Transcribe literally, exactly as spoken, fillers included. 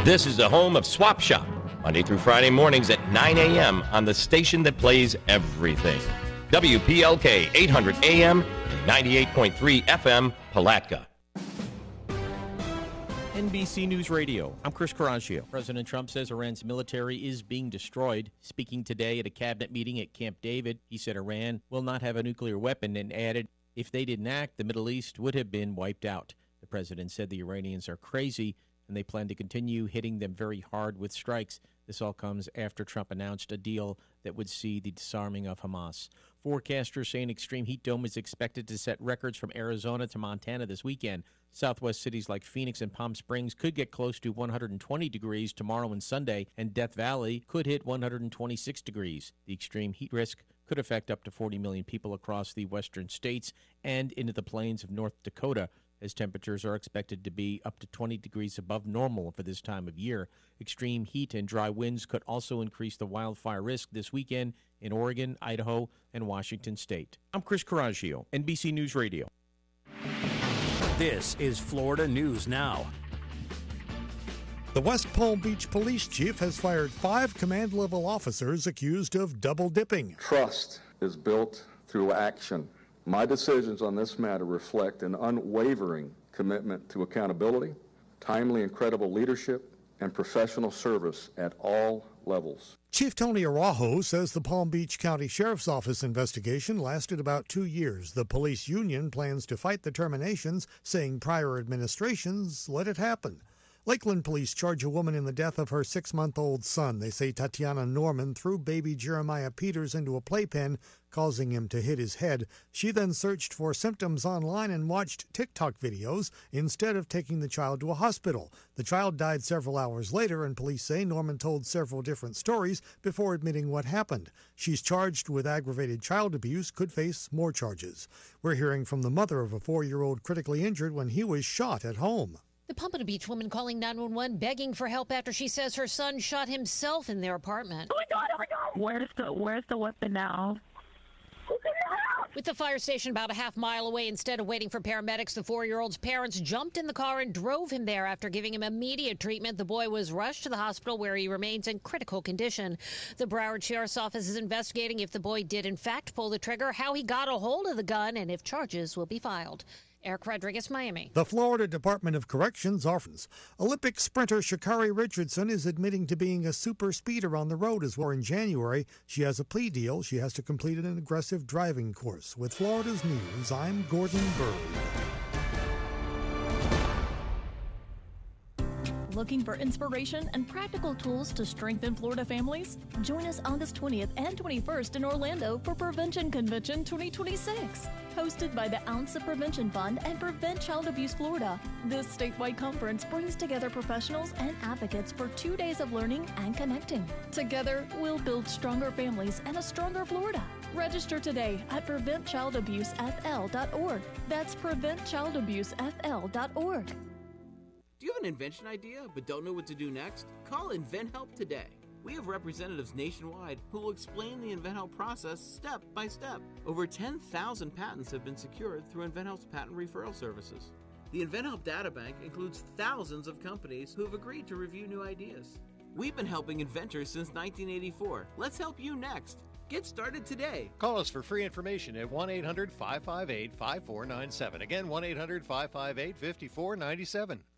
This is the home of Swap Shop, Monday through Friday mornings at nine a.m. on the station that plays everything. W P L K eight hundred A M and ninety-eight point three F M, Palatka. N B C News Radio, I'm Chris Coraggio. President Trump says Iran's military is being destroyed. Speaking today at a cabinet meeting at Camp David, he said Iran will not have a nuclear weapon and added, if they didn't act, the Middle East would have been wiped out. The president said the Iranians are crazy and they plan to continue hitting them very hard with strikes. This all comes after Trump announced a deal that would see the disarming of Hamas. Forecasters say an extreme heat dome is expected to set records from Arizona to Montana this weekend. Southwest cities like Phoenix and Palm Springs could get close to one hundred twenty degrees tomorrow and Sunday, and Death Valley could hit one hundred twenty-six degrees. The extreme heat risk could affect up to forty million people across the western states and into the plains of North Dakota, as temperatures are expected to be up to twenty degrees above normal for this time of year. Extreme heat and dry winds could also increase the wildfire risk this weekend in Oregon, Idaho, and Washington state. I'm Chris Coraggio, N B C News Radio. This is Florida News Now. The West Palm Beach police chief has fired five command-level officers accused of double-dipping. Trust is built through action. My decisions on this matter reflect an unwavering commitment to accountability, timely and credible leadership, and professional service at all levels. Chief Tony Araujo says the Palm Beach County Sheriff's Office investigation lasted about two years. The police union plans to fight the terminations, saying prior administrations let it happen. Lakeland police charge a woman in the death of her six-month-old son. They say Tatiana Norman threw baby Jeremiah Peters into a playpen, causing him to hit his head. She then searched for symptoms online and watched TikTok videos instead of taking the child to a hospital. The child died several hours later, and police say Norman told several different stories before admitting what happened. She's charged with aggravated child abuse, could face more charges. We're hearing from the mother of a four-year-old critically injured when he was shot at home. The Pompano Beach woman calling nine one one begging for help after she says her son shot himself in their apartment. Oh my God, oh my God. Where's the, where's the weapon now? With the fire station about a half mile away, instead of waiting for paramedics, the four-year-old's parents jumped in the car and drove him there. After giving him immediate treatment, the boy was rushed to the hospital where he remains in critical condition. The Broward Sheriff's Office is investigating if the boy did in fact pull the trigger, how he got a hold of the gun, and if charges will be filed. Eric Rodriguez, Miami. The Florida Department of Corrections offers. Olympic sprinter Sha'Carri Richardson is admitting to being a super speeder on the road as well. In January, she has a plea deal. She has to complete an aggressive driving course. With Florida's News, I'm Gordon Bird. Looking for inspiration and practical tools to strengthen Florida families? Join us August twentieth and twenty-first in Orlando for Prevention Convention twenty twenty-six. Hosted by the Ounce of Prevention Fund and Prevent Child Abuse Florida. This statewide conference brings together professionals and advocates for two days of learning and connecting. Together, we'll build stronger families and a stronger Florida. Register today at prevent child abuse f l dot org. That's prevent child abuse f l dot org. Do you have an invention idea but don't know what to do next? Call InventHelp today. We have representatives nationwide who will explain the InventHelp process step by step. Over ten thousand patents have been secured through InventHelp's patent referral services. The InventHelp databank includes thousands of companies who have agreed to review new ideas. We've been helping inventors since nineteen eighty-four. Let's help you next. Get started today. Call us for free information at one eight hundred five five eight five four nine seven. Again, one eight hundred five five eight five four nine seven.